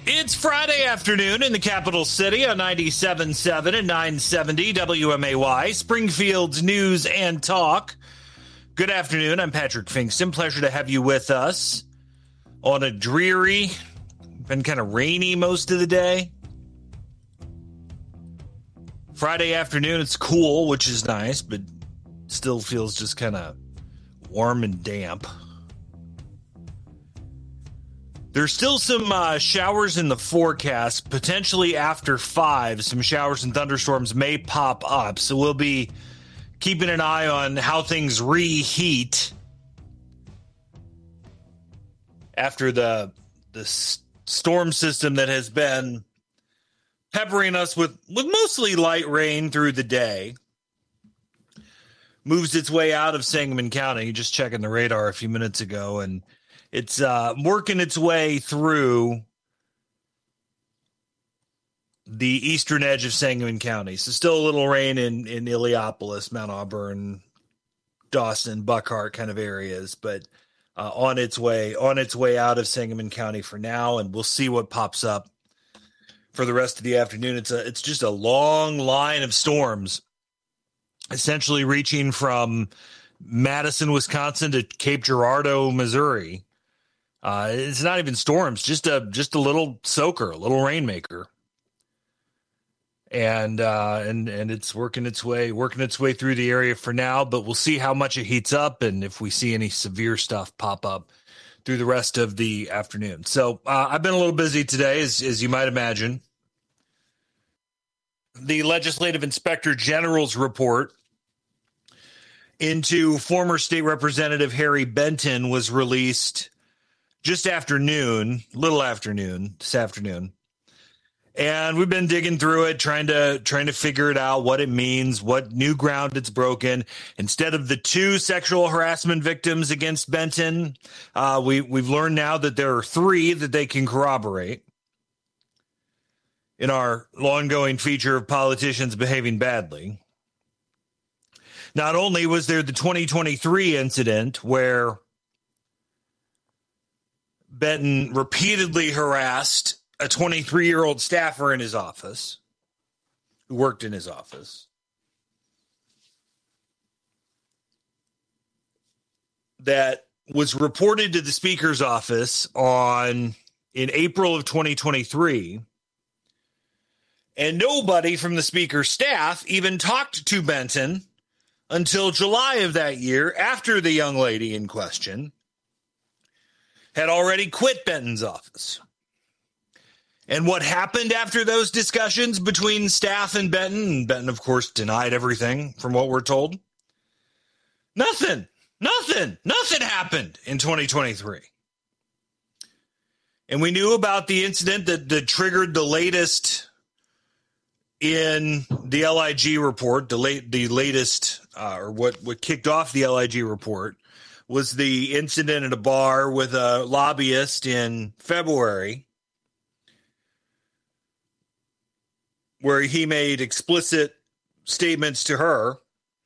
It's Friday afternoon in the capital city on 97.7 and 970 WMAY, Springfield's News and Talk. Good afternoon. I'm Patrick Finkston. Pleasure to have you with us on a dreary, been kind of rainy most of the day. Friday afternoon, it's cool, which is nice, but still feels just kind of warm and damp. There's still some showers in the forecast, potentially after 5. Some showers and thunderstorms may pop up, so we'll be keeping an eye on how things reheat after the storm system that has been peppering us with mostly light rain through the day moves its way out of Sangamon County. Just checking the radar a few minutes ago, and it's working its way through the eastern edge of Sangamon County. So still a little rain in Illiopolis, Mount Auburn, Dawson, Buckhart kind of areas, but on its way out of Sangamon County for now, and we'll see what pops up for the rest of the afternoon. It's just a long line of storms, essentially reaching from Madison, Wisconsin to Cape Girardeau, Missouri. It's not even storms, just a little soaker, a little rainmaker. And it's working its way through the area for now, but we'll see how much it heats up and if we see any severe stuff pop up through the rest of the afternoon. So I've been a little busy today, as you might imagine. The Legislative Inspector General's report into former State Representative Harry Benton was released just this afternoon. And we've been digging through it, trying to figure it out, what it means, what new ground it's broken. Instead of the 2 sexual harassment victims against Benton, we've learned now that there are 3 that they can corroborate in our ongoing feature of politicians behaving badly. Not only was there the 2023 incident where Benton repeatedly harassed a 23-year-old staffer in his office who worked in his office. That was reported to the Speaker's office in April of 2023. And nobody from the Speaker's staff even talked to Benton until July of that year, after the young lady in question had already quit Benton's office. And what happened after those discussions between staff and Benton, of course, denied everything from what we're told. Nothing happened in 2023. And we knew about the incident that triggered the latest in the LIG report. The latest, or what kicked off the LIG report, was the incident at a bar with a lobbyist in February, where he made explicit statements to her